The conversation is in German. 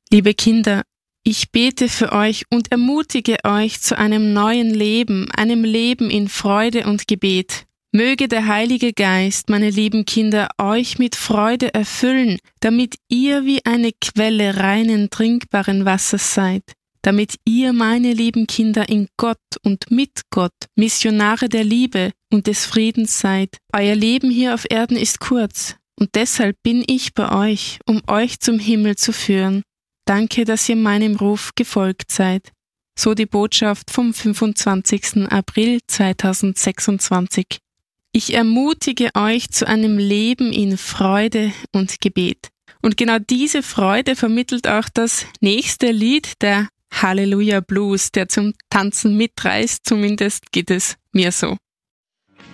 Liebe Kinder, ich bete für euch und ermutige euch zu einem neuen Leben, einem Leben in Freude und Gebet. Möge der Heilige Geist, meine lieben Kinder, euch mit Freude erfüllen, damit ihr wie eine Quelle reinen, trinkbaren Wassers seid, damit ihr, meine lieben Kinder, in Gott und mit Gott Missionare der Liebe und des Friedens seid. Euer Leben hier auf Erden ist kurz, und deshalb bin ich bei euch, um euch zum Himmel zu führen. Danke, dass ihr meinem Ruf gefolgt seid. So die Botschaft vom 25. April 2026. Ich ermutige euch zu einem Leben in Freude und Gebet. Und genau diese Freude vermittelt auch das nächste Lied, der Halleluja Blues, der zum Tanzen mitreißt, zumindest geht es mir so.